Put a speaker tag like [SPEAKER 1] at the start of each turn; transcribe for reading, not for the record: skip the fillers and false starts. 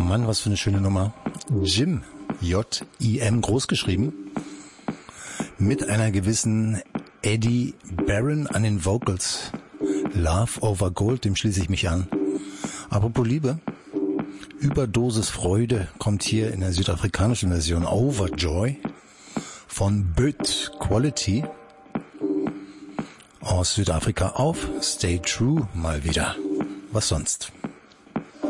[SPEAKER 1] Mann, was für eine schöne Nummer. Jim, J-I-M groß geschrieben, mit einer gewissen Eddie Barron an den Vocals. Love over Gold, dem schließe ich mich an. Apropos Liebe, Überdosis Freude kommt hier in der südafrikanischen Version Overjoy von Bud Quality aus Südafrika auf Stay True mal wieder. Was sonst?